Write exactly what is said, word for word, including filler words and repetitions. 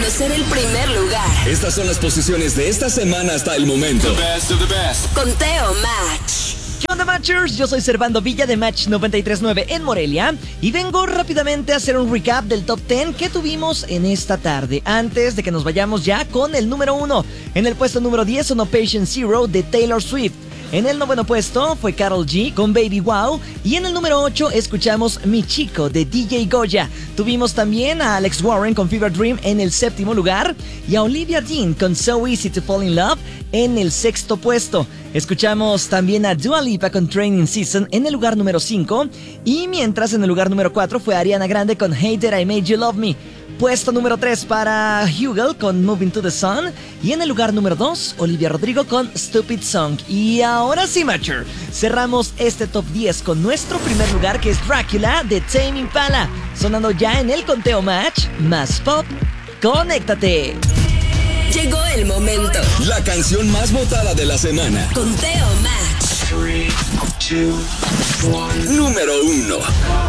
conocer el primer lugar. Estas son las posiciones de esta semana hasta el momento. The best of the best. Conteo Match. ¿Qué onda, Matchers? Yo soy Servando Villa de Match noventa y tres punto nueve en Morelia y vengo rápidamente a hacer un recap del top diez que tuvimos en esta tarde, antes de que nos vayamos ya con el número uno. En el puesto número diez sonó Patient Zero de Taylor Swift. En el noveno puesto fue Karol G con Baby Wow. Y en el número ocho escuchamos Mi Chico de D J Goya. Tuvimos también a Alex Warren con Fever Dream en el séptimo lugar. Y a Olivia Dean con So Easy to Fall in Love en el sexto puesto. Escuchamos también a Dua Lipa con Training Season en el lugar número cinco. Y mientras en el lugar número cuatro fue Ariana Grande con Hey That I Made You Love Me. Puesto número tres para Hugel con Moving to the Sun. Y en el lugar número dos, Olivia Rodrigo con Stupid Song. Y ahora sí, Matcher, cerramos este top diez con nuestro primer lugar, que es Dracula de Tame Impala. Sonando ya en el Conteo Match más pop. ¡Conéctate! Llegó el momento. La canción más votada de la semana. Conteo Match. Three, two, one. Número uno.